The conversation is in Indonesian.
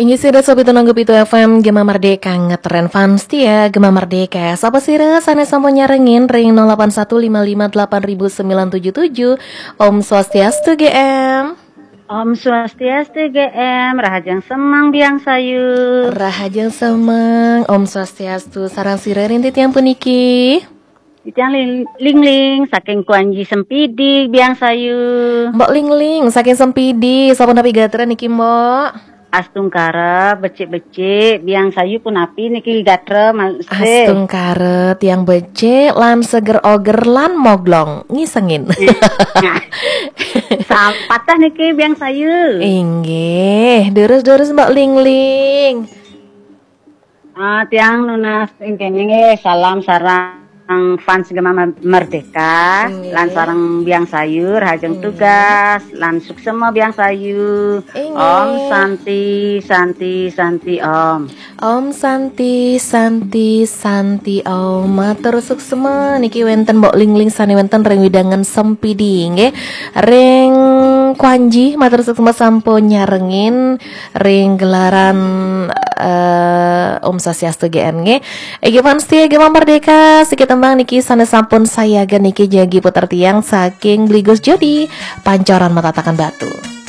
Ini sih sobi tenanggup itu FM Gema Merdeka ngetren fans ya Gema Merdeka. Sapa sira sana sampun nyarengin ring 0815580977. Om Swastiastu GM. Om Swastiastu GM, Rahajang Semang Biang Sayur. Rahajang Semang, Om Swastiastu. Sarang sira rintit yang puniki. Itang ling saking Kuanji Sempidi Biang Sayur. Mbok ling saking Sempidi, sapa napi gatra niki Mbok? Astungkara becik-becik Biang Sayu pun api niki gatra malse. Astungkara tiang becik lan seger oger lan moglong ngisengin. Patah niki Biang Sayu. Inggih, deres Mbak Ling. Tiang nunas ingkene salam sarang fans Gema Merdeka, lan sarang Biang Sayur, hajeng tugas, lan suksema Biang Sayur. Om Santi Om. Om Santi Om. Matur suksema niki wenten Mbok Ling sane wenten ring widangan Sempidi nggih. Ring Kuanji matur suksema sampun nyarengin ring gelaran Om Swastiastu GM nggih. Iki fans Gema Merdeka sikit tembang niki sanes sampun saya niki jagi puter tiang saking Bligos Jodi Pancoran Matatakan Batu.